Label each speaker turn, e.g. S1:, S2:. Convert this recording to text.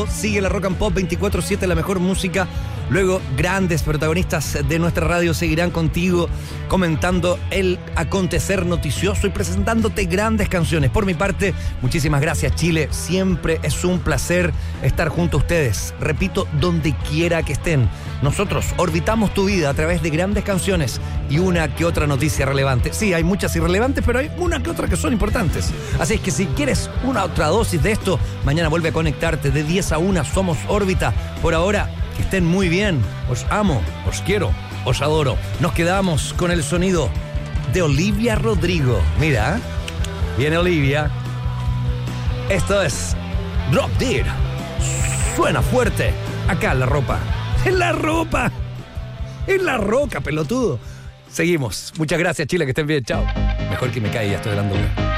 S1: sábado sigue la Rock and Pop 24/7, la mejor música. Luego, grandes protagonistas de nuestra radio seguirán contigo comentando el acontecer noticioso y presentándote grandes canciones. Por mi parte, muchísimas gracias, Chile. Siempre es un placer estar junto a ustedes. Repito, donde quiera que estén. Nosotros orbitamos tu vida a través de grandes canciones y una que otra noticia relevante. Sí, hay muchas irrelevantes, pero hay una que otra que son importantes. Así es que si quieres una otra dosis de esto, mañana vuelve a conectarte de 10 a 1. Somos Órbita. Por ahora, que estén muy bien. Os amo, os quiero, os adoro. Nos quedamos con el sonido de Olivia Rodrigo. Mira, viene Olivia. Esto es Drop Dead. Suena fuerte. Acá en la ropa. ¡En la ropa! ¡En la roca, pelotudo! Seguimos. Muchas gracias, Chile, que estén bien. Chao. Mejor que me caiga, ya estoy dando una.